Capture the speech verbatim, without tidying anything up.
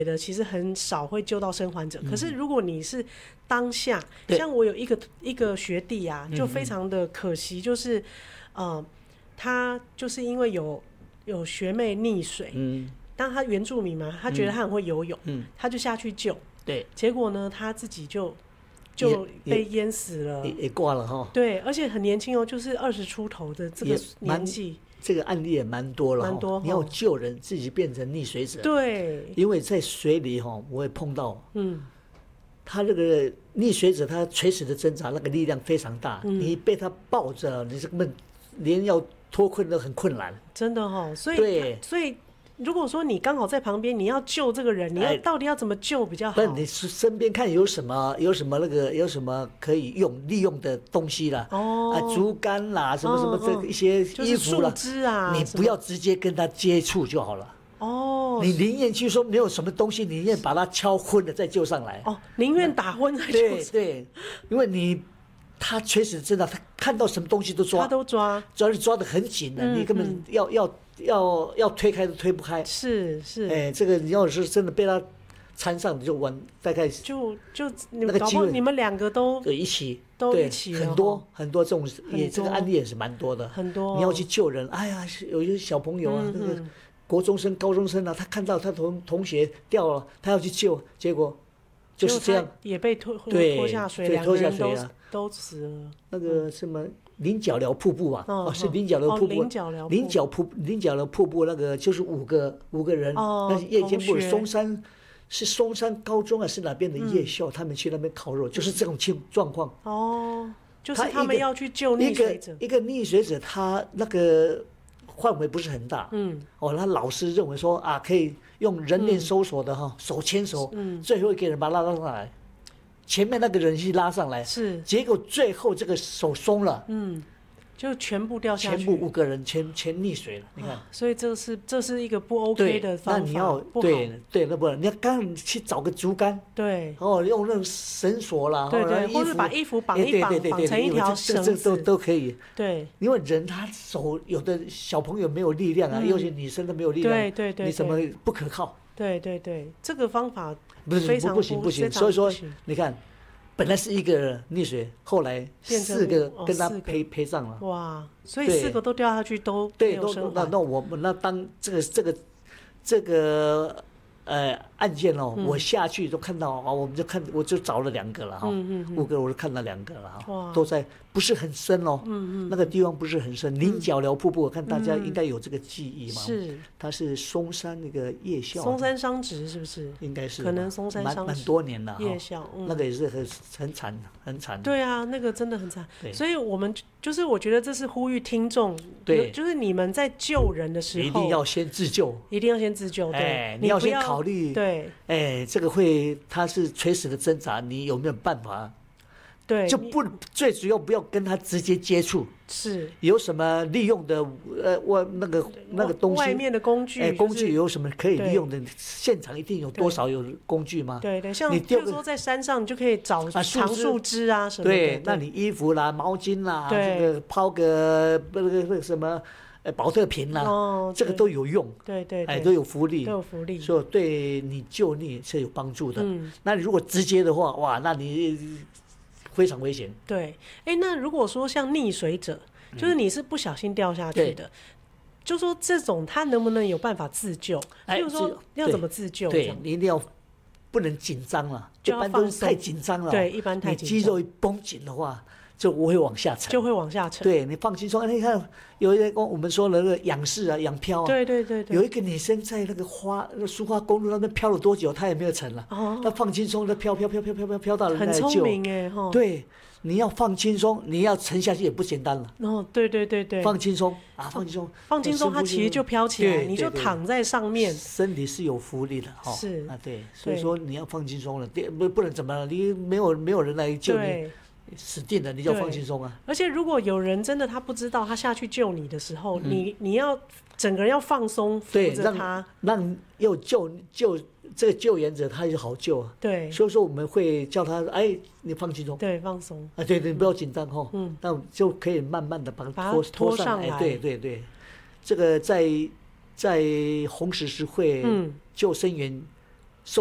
的其实很少会救到生还者，嗯、可是如果你是当下，像我有一个一个学弟啊，就非常的可惜，就是，呃，他就是因为有有学妹溺水，嗯，当他原住民嘛，他觉得他很会游泳，嗯，他就下去救，对，结果呢，他自己就就被淹死了， 也也挂了哈， 对，而且很年轻哦，就是二十出头的这个年纪。 这个案例也蛮多了，蛮多。你要救人，自己变成溺水者。 对， 因为在水里哈，我会碰到，嗯，他这个溺水者，他垂死的挣扎，那个力量非常大。嗯、你被他抱着，你根本连要脱困都很困难。 真的哈、哦，所以对，所以。如果说你刚好在旁边，你要救这个人，你要到底要怎么救比较好？ 不，你身边看有什么有什么那个有什么可以用利用的东西啦，哦，啊，竹竿啦，什么什么这一些衣服啦， 树枝啊， 你不要直接跟他接触就好了。哦，你宁愿去说没有什么东西，你宁愿把他敲昏了再救上来。 哦，宁愿打昏再救上来。 对对，因为你他确实真的，他看到什么东西都抓， 他都抓， 只要是抓得很紧的，嗯、你根本要、嗯、要。要要推开都推不开， 是是， 哎、欸，这个你要是真的被他缠上，你就完，大概就就那个机会，你们两个都对一起， 都一起， 很多很多这种也这个案例也是蛮多的， 很多。 你要去救人，哎呀，有一些小朋友啊，嗯、那个国中生、高中生啊，他看到他同同学掉了，他要去救，结果就是这样， 也被拖拖下水，两个人都都死了。 那个什么。菱角寮瀑布啊，哦，是菱角寮瀑布，菱角寮菱角瀑菱角寮瀑布那个就是五个五个人，那是夜间部松山是松山高中啊，是哪边的夜校，他们去那边烤肉，就是这种情状况。 哦，就是他们要去救溺水者， 一个溺水者，他那个范围不是很大，嗯，哦，他老师认为说啊，可以用人脸搜索的哈，手牵手，嗯，最后一个人把他拉上来。前面那个人去拉上来，是，结果最后这个手松了，嗯， 就全部掉下去， 全部五个人全全溺水了，你看， 啊、所以这是这是一个不 OK 的方法， 那你要对对，那不你要刚刚去找个竹竿， 对， 哦，用那种绳索啦， 对对，或者把衣服绑一绑，绑成一条绳子， 这都都可以， 对， 因为人他手有的小朋友没有力量啊，有些女生都没有力量， 对对对， 你怎么不可靠？ 对对对，这个方法不是不不行不行，所以说你看。本来是一个溺水，后来四个跟他陪陪上了。 哇！所以四个都掉下去都没有生还。 那那我们那当这个这个这个呃案件哦，我下去都看到啊，我们就看我就找了两个了哈，五个我就看到两个了哈，都在不是很深哦，那个地方不是很深。菱角寮瀑布，我看大家应该有这个记忆嘛。 是， 它是松山那个夜校。 松山商职是不是？ 应该是。 可能松山商职蛮蛮多年了。 夜校， 那个也是很很惨很惨。 对啊，那个真的很惨。所以我们就是我觉得这是呼吁听众，对，就是你们在救人的时候， 一定要先自救， 一定要先自救。对， 你要先考虑， 对， 哎，这个会他是垂死的挣扎，你有没有办法？ 对， 就不最主要不要跟他直接接触， 是有什么利用的呃我那个那个东西， 外面的工具， 哎，工具有什么可以利用的？现场一定有多少有工具吗？ 对对，像比如说在山上，你就可以找长树枝啊什么的。 对，那你衣服啦、毛巾啦，这个抛个那个那个什么。呃，保特瓶啦、啊，哦、这个都有用， 对对， 哎，都有福利， 都有福利， 所以对你救溺是有帮助的。嗯，那你如果直接的话，哇，那你非常危险。 对，哎，那如果说像溺水者，就是你是不小心掉下去的，嗯、就说这种他能不能有办法自救？比如说要怎么自救？ 对，你一定要不能紧张了，一般都是太紧张了。 对，一般太紧张， 你肌肉一绷紧的话。就我会往下沉， 就会往下沉。 对，你放轻松。你看，有一个我们说的那个仰视啊、仰漂啊， 对对对对。 有一个女生在那个花、那苏花公路那边漂了多久，她也没有沉了。哦。她放轻松，她飘飘飘飘飘飘飘到人家来救。 很聪明哎，哈。 对，你要放轻松，你要沉下去也不简单了。 哦，对对对对。 放轻松啊，放轻松， 放轻松，它其实就飘起来，你就躺在上面。 身体是有浮力的哈。 是啊，对，所以说你要放轻松了，不不能怎么了，你没有没有人来救你。死定了，你就放轻松啊！ 而且如果有人真的他不知道，他下去救你的时候，嗯、你你要整个人要放松，扶着他， 让要救救这个救援者他就好救啊。 对， 所以说我们会叫他，哎，你放轻松， 对，放松啊，对对，不要紧张哈。嗯，那就可以慢慢的把他拖拖上来。对对对，这个在在红十字会救生员